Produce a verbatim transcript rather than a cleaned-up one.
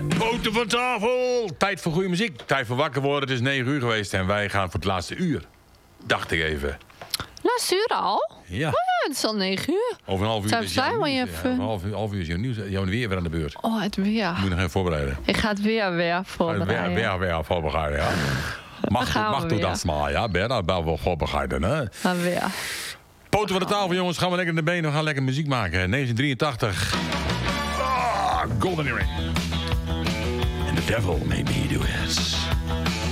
Poten van tafel! Tijd voor goede muziek. Tijd voor wakker worden. Het is negen uur geweest en wij gaan voor het laatste uur. Dacht ik even. Laatste uur al? Ja. Oh ja, het is al negen uur. Over een half uur Zijn we is blij, jouw want je nieuws. hebt, Ja, eh, een half uur, half uur is jouw nieuws. Jouw weer weer aan de beurt. Oh, het weer. Moet je nog even voorbereiden. Ik ga het weer weer Weer, voorbereiden. weer, weer voorbereiden, ja. Mag, gaan mag we du weer. dat maar, ja? Ben je dat wel voorbereiden, hè? Maar weer. Poten van de tafel, jongens. Gaan we lekker in de benen. We gaan lekker muziek maken. negentien drieëntachtig. Ah, Golden Earring. And the devil made me do it.